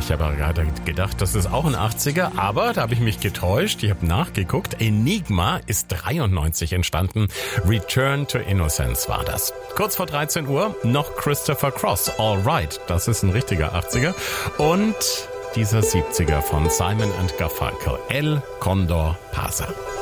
Ich habe gerade gedacht, das ist auch ein 80er, aber da habe ich mich getäuscht. Ich habe nachgeguckt. Enigma ist 93 entstanden. Return to Innocence war das. Kurz vor 13 Uhr noch Christopher Cross. All Right, das ist ein richtiger 80er. Und dieser 70er von Simon & Garfunkel. El Condor Pasa.